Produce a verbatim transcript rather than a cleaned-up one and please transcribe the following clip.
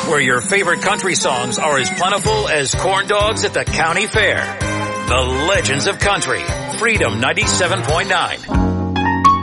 where your favorite country songs are as plentiful as corn dogs at the county fair. The Legends of Country, Freedom ninety-seven point nine.